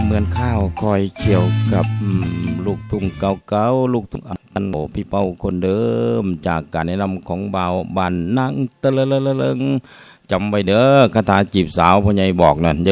เหมือนข้าวคอยเกี่ยวกับลูกทุ่งเก่าๆลูกทุ่งอันโอพี่เป้าคนเดิมจากการแนะนำของบ่าวบ้านนางตะละละละงจำไว้เด้อคาถาจีบสาวพ่อใหญ่บอกนั่น